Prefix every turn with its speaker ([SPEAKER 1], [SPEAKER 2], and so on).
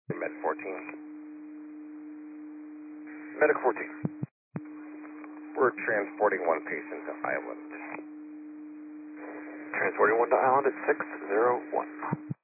[SPEAKER 1] Med 14. Medic 14. We're transporting one patient to Island.
[SPEAKER 2] Transporting one to Island at 601.